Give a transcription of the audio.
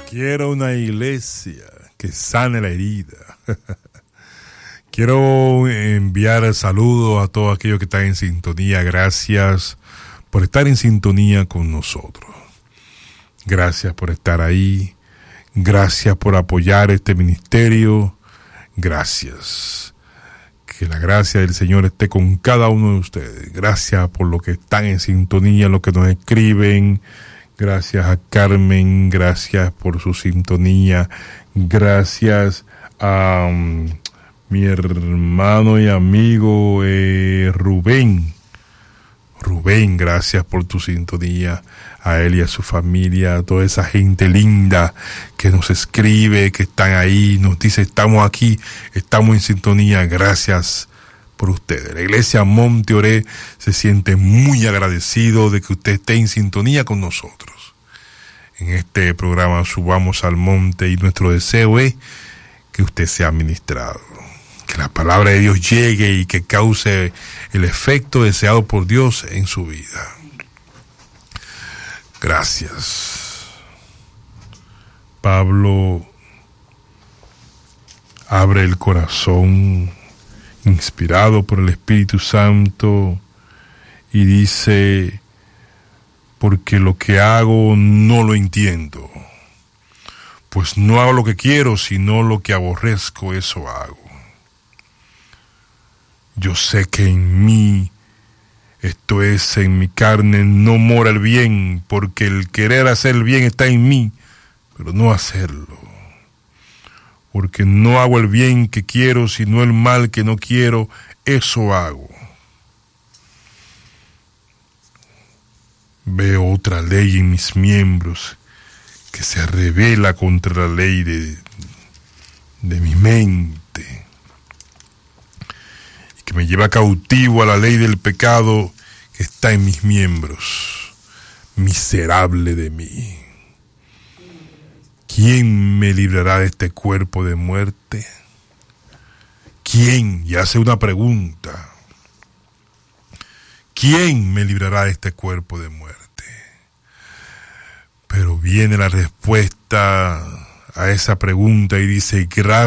Quiero una iglesia que sane la herida. Quiero enviar saludos a todos aquellos que están en sintonía. Gracias por estar en sintonía con nosotros. Gracias por estar ahí. Gracias por apoyar este ministerio. Gracias. Que la gracia del Señor esté con cada uno de ustedes. Gracias por los que están en sintonía, los que nos escriben. Gracias a Carmen, gracias por su sintonía, gracias a mi hermano y amigo Rubén. Rubén, gracias por tu sintonía, a él y a su familia, a toda esa gente linda que nos escribe, que están ahí, nos dice estamos aquí, estamos en sintonía, gracias por ustedes. La iglesia Monte Oré se siente muy agradecido de que usted esté en sintonía con nosotros. En este programa Subamos al Monte y nuestro deseo es que usted sea ministrado, que la palabra de Dios llegue y que cause el efecto deseado por Dios en su vida. Gracias. Pablo abre el corazón inspirado por el Espíritu Santo y dice: porque lo que hago no lo entiendo, pues no hago lo que quiero, sino lo que aborrezco, eso hago. Yo sé que en mí, esto es, en mi carne, no mora el bien, porque el querer hacer el bien está en mí, pero no hacerlo. Porque no hago el bien que quiero, sino el mal que no quiero, eso hago. Veo otra ley en mis miembros que se revela contra la ley de mi mente y que me lleva cautivo a la ley del pecado que está en mis miembros. Miserable de mí. ¿Quién me librará de este cuerpo de muerte? ¿Quién? Y hace una pregunta. ¿Quién me librará de este cuerpo de muerte? Pero viene la respuesta a esa pregunta y dice: gracias